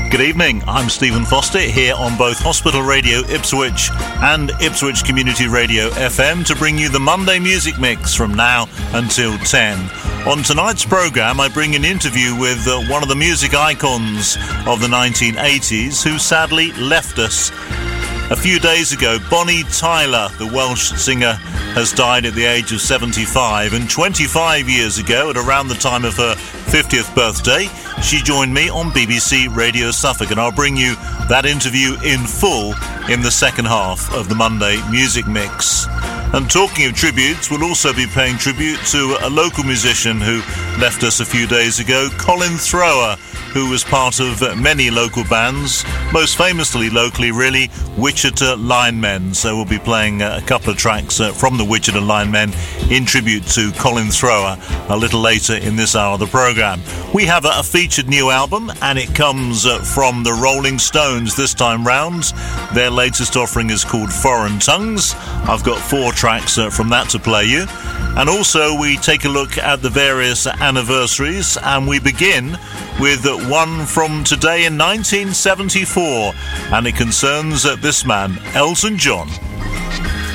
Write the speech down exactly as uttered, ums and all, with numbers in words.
Good evening, I'm Stephen Foster here on both Hospital Radio Ipswich and Ipswich Community Radio F M to bring you the Monday Music Mix from now until ten. On tonight's programme I bring an interview with uh, one of the music icons of the nineteen eighties who sadly left us a few days ago. Bonnie Tyler, the Welsh singer, has died at the age of seventy-five, and twenty-five years ago, at around the time of her fiftieth birthday, she joined me on B B C Radio Suffolk, and I'll bring you that interview in full in the second half of the Monday Music Mix. And talking of tributes, we'll also be paying tribute to a local musician who left us a few days ago, Colin Thrower, who was part of many local bands, most famously locally really, Wichita Linemen. So we'll be playing a couple of tracks from the Wichita Linemen in tribute to Colin Thrower a little later in this hour of the programme. We have a featured new album, and it comes from the Rolling Stones this time round. Their latest offering is called Foreign Tongues. I've got four tracks from that to play you. And also we take a look at the various anniversaries, and we begin with one from today in nineteen seventy-four, and it concerns this man, Elton John.